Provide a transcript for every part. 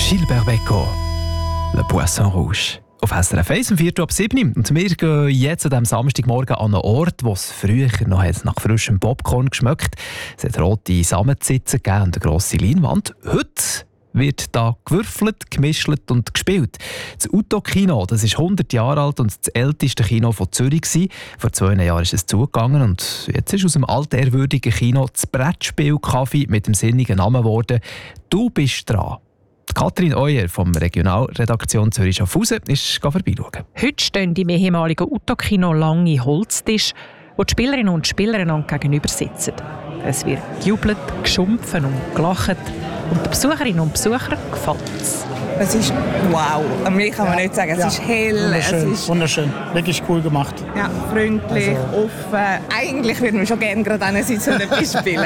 Gilbert Bécaud, «Le Poisson Rouge». Auf SRF 1 um 4:07 und wir gehen jetzt an diesem Samstagmorgen an einen Ort, wo es früher noch nach frischem Popcorn geschmeckt. Es hat rote Samensitze gegeben und eine grosse Leinwand. Heute wird da gewürfelt, gemischelt und gespielt. Das Uto-Kino, das ist 100 Jahre alt und das älteste Kino von Zürich gewesen. Vor 2 Jahren ist es zugegangen und jetzt ist aus dem altehrwürdigen Kino das Brettspiel-Café mit dem sinnigen Namen geworden «Du bist dran». Katrin Euer vom Regionalredaktion Zürich-Schaffhausen ist vorbeischauen. Heute stehen im ehemaligen Uto-Kino lange Holztische, wo die Spielerinnen und Spieler einander gegenüber sitzen. Es wird gejubelt, geschumpfen und gelacht und den Besucherinnen und Besuchern gefällt es. Es ist wow. Mehr kann man nicht sagen. Es ist hell. Wunderschön, es ist wunderschön. Wirklich cool gemacht. Ja, freundlich, offen. Eigentlich würden wir schon gerne gerade sitzen und etwas spielen.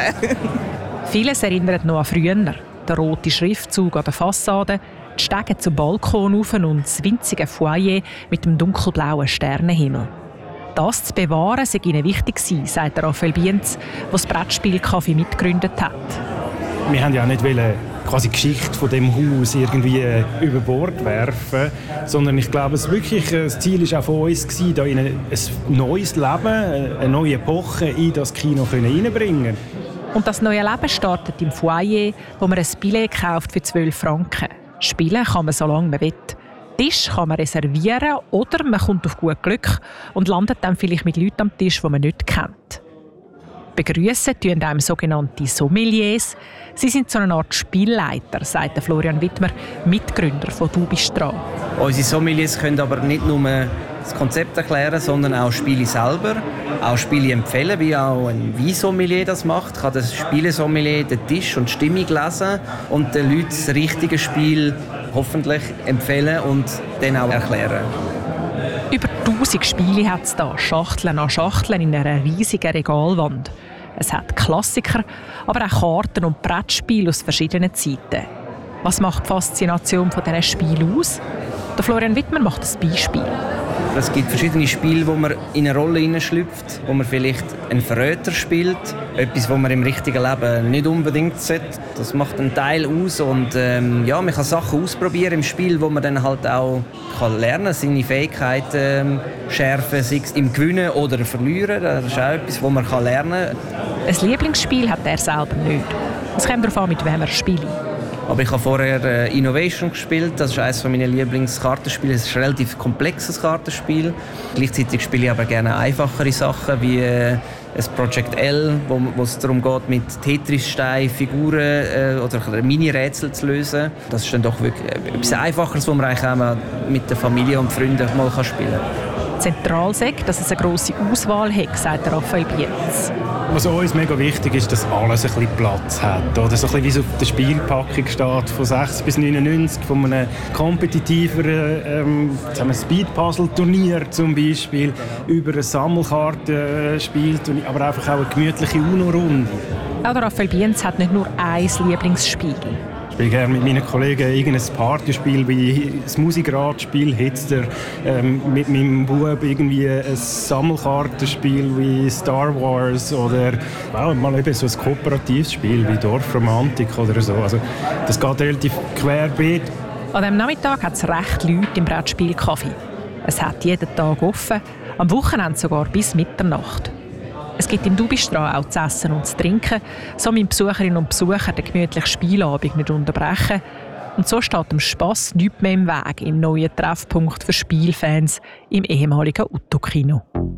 Vieles erinnert noch an früher. Der rote Schriftzug an der Fassade, die Stege zum Balkon rauf und das winzige Foyer mit dem dunkelblauen Sternenhimmel. Das zu bewahren sei ihnen wichtig gewesen, sagt Raphael Bienz, der das Brettspiel-Café mitgegründet hat. Wir wollten ja nicht quasi die Geschichte von dem Haus irgendwie über Bord werfen, sondern ich glaube, das Ziel war auch von uns, da in ein neues Leben, eine neue Epoche in das Kino reinbringen. Und das neue Leben startet im Foyer, wo man ein Billett kauft für 12 Franken. Spielen kann man so lange man will. Tisch kann man reservieren oder man kommt auf gut Glück und landet dann vielleicht mit Leuten am Tisch, die man nicht kennt. Begrüssen tun einem sogenannte Sommeliers. Sie sind so eine Art Spielleiter, sagt Florian Wittmer, Mitgründer von «Du bist dran». Unsere Sommeliers können aber nicht nur das Konzept erklären, sondern auch Spiele selber, auch Spiele empfehlen, wie auch ein Weinsommelier das macht. Kann das Spielesommelier den Tisch und die Stimmung lesen und den Leuten das richtige Spiel hoffentlich empfehlen und dann auch erklären. Über 1000 Spiele hat es da, Schachteln an Schachteln in einer riesigen Regalwand. Es hat Klassiker, aber auch Karten und Brettspiele aus verschiedenen Zeiten. Was macht die Faszination von diesen Spielen aus? Der Florian Wittmer macht ein Beispiel. Es gibt verschiedene Spiele, wo man in eine Rolle hineinschlüpft, wo man vielleicht einen Verräter spielt, etwas, was man im richtigen Leben nicht unbedingt sollte. Das macht einen Teil aus und man kann Sachen ausprobieren im Spiel, wo man dann halt auch lernen kann, seine Fähigkeiten schärfen, sei es im Gewinnen oder Verlieren. Das ist auch etwas, was man lernen kann. Ein Lieblingsspiel hat er selber nicht. Es kommt darauf an, mit wem er spielt. Aber ich habe vorher Innovation gespielt. Das ist eines meiner Lieblingskartenspiele. Es ist ein relativ komplexes Kartenspiel. Gleichzeitig spiele ich aber gerne einfachere Sachen wie ein Project L, wo es darum geht, mit Tetris-Steinen Figuren oder Mini-Rätsel zu lösen. Das ist dann doch wirklich etwas Einfacheres, was man eigentlich auch mit der Familie und Freunden mal spielen kann. Zentral sagt, dass es eine grosse Auswahl hat, sagt Raphael Bienz. Was uns mega wichtig ist, dass alles ein bisschen Platz hat. Oder so ein bisschen wie es auf der Spielpackung steht, von 6 bis 99, von einem kompetitiveren Speed-Puzzle-Turnier zum Beispiel, über ein Sammelkartenspielturnier, aber einfach auch eine gemütliche UNO-Runde. Auch Raphael Bienz hat nicht nur ein Lieblingsspiel. Ich spiele gerne mit meinen Kollegen irgendein Partyspiel wie das Musikradspiel Hitster, mit meinem Bub irgendwie ein Sammelkartenspiel wie Star Wars oder mal eben so ein kooperatives Spiel wie Dorfromantik oder so. Also, das geht relativ querbeet. An diesem Nachmittag hat es recht Leute im Brettspiel-Café. Es hat jeden Tag offen, am Wochenende sogar bis Mitternacht. Es gibt im «Du bist dran» auch zu essen und zu trinken, so müssen Besucherinnen und Besucher den gemütlichen Spielabend nicht unterbrechen. Und so steht dem Spass nichts mehr im Weg im neuen Treffpunkt für Spielfans im ehemaligen Uto-Kino.